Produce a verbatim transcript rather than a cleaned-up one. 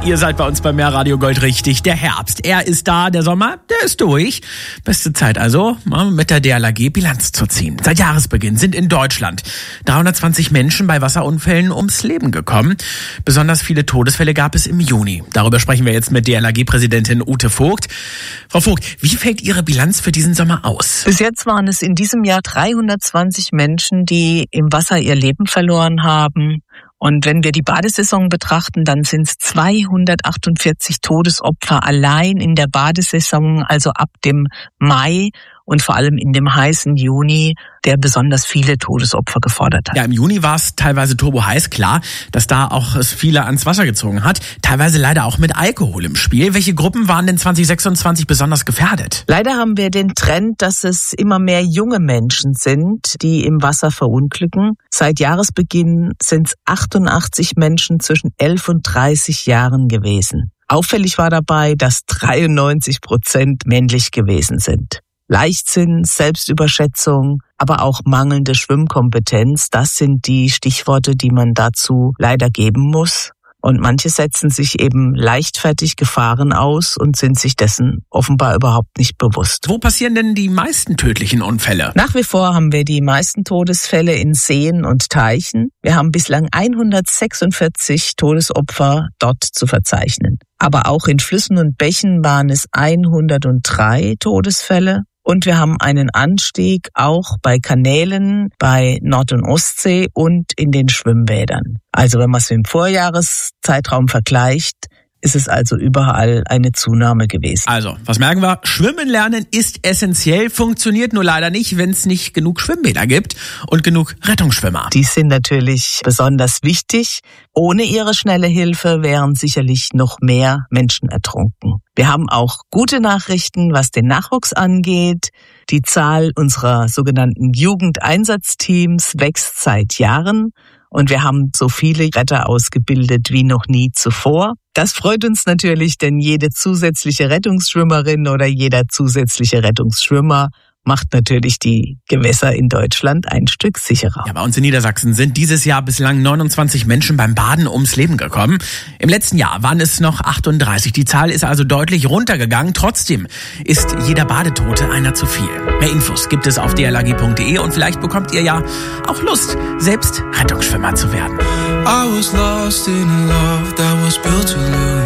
Ihr seid bei uns bei Mehrradio Gold richtig. Der Herbst, er ist da, der Sommer, der ist durch. Beste Zeit also, mit der D L R G Bilanz zu ziehen. Seit Jahresbeginn sind in Deutschland dreihundertzwanzig Menschen bei Wasserunfällen ums Leben gekommen. Besonders viele Todesfälle gab es im Juni. Darüber sprechen wir jetzt mit D L R G-Präsidentin Ute Vogt. Frau Vogt, wie fällt Ihre Bilanz für diesen Sommer aus? Bis jetzt waren es in diesem Jahr dreihundertzwanzig Menschen, die im Wasser ihr Leben verloren haben. Und wenn wir die Badesaison betrachten, dann sind es zweihundertachtundvierzig Todesopfer allein in der Badesaison, also ab dem Mai und vor allem in dem heißen Juni, der besonders viele Todesopfer gefordert hat. Ja, im Juni war es teilweise turbo heiß, klar, dass da auch es viele ans Wasser gezogen hat. Teilweise leider auch mit Alkohol im Spiel. Welche Gruppen waren denn zwanzig sechsundzwanzig besonders gefährdet? Leider haben wir den Trend, dass es immer mehr junge Menschen sind, die im Wasser verunglücken. Seit Jahresbeginn sind es achtundachtzig Menschen zwischen elf und dreißig Jahren gewesen. Auffällig war dabei, dass dreiundneunzig Prozent männlich gewesen sind. Leichtsinn, Selbstüberschätzung, aber auch mangelnde Schwimmkompetenz, das sind die Stichworte, die man dazu leider geben muss. Und manche setzen sich eben leichtfertig Gefahren aus und sind sich dessen offenbar überhaupt nicht bewusst. Wo passieren denn die meisten tödlichen Unfälle? Nach wie vor haben wir die meisten Todesfälle in Seen und Teichen. Wir haben bislang hundertsechsundvierzig Todesopfer dort zu verzeichnen. Aber auch in Flüssen und Bächen waren es hundertdrei Todesfälle. Und wir haben einen Anstieg auch bei Kanälen, bei Nord- und Ostsee und in den Schwimmbädern. Also wenn man es im Vorjahreszeitraum vergleicht, ist es also überall eine Zunahme gewesen. Also, was merken wir? Schwimmen lernen ist essentiell, funktioniert nur leider nicht, wenn es nicht genug Schwimmbäder gibt und genug Rettungsschwimmer. Die sind natürlich besonders wichtig. Ohne ihre schnelle Hilfe wären sicherlich noch mehr Menschen ertrunken. Wir haben auch gute Nachrichten, was den Nachwuchs angeht. Die Zahl unserer sogenannten Jugendeinsatzteams wächst seit Jahren. Und wir haben so viele Retter ausgebildet wie noch nie zuvor. Das freut uns natürlich, denn jede zusätzliche Rettungsschwimmerin oder jeder zusätzliche Rettungsschwimmer macht natürlich die Gewässer in Deutschland ein Stück sicherer. Ja, bei uns in Niedersachsen sind dieses Jahr bislang neunundzwanzig Menschen beim Baden ums Leben gekommen. Im letzten Jahr waren es noch achtunddreißig. Die Zahl ist also deutlich runtergegangen. Trotzdem ist jeder Badetote einer zu viel. Mehr Infos gibt es auf d l r g punkt d e und vielleicht bekommt ihr ja auch Lust, selbst Rettungsschwimmer zu werden. I was lost in a love that was built to lose.